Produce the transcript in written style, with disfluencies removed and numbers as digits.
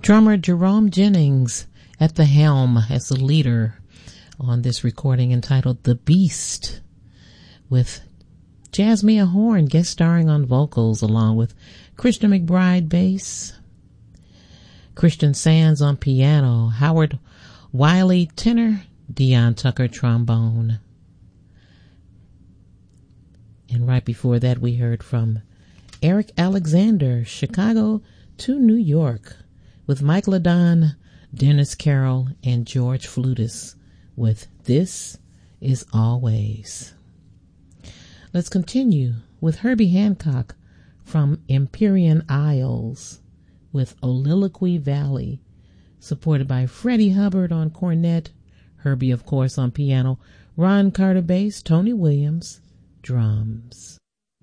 Drummer Jerome Jennings at the helm as the leader on this recording entitled The Beast, with Jasmia Horn guest starring on vocals along with Christian McBride bass, Christian Sands on piano, Howard Wiley tenor, Dion Tucker trombone. And right before that we heard from Eric Alexander, Chicago to New York, with Mike Ladon, Dennis Carroll, and George Flutis with This Is Always. Let's continue with Herbie Hancock from Empyrean Isles with Oliloquy Valley, supported by Freddie Hubbard on cornet, Herbie, of course, on piano, Ron Carter bass, Tony Williams drums.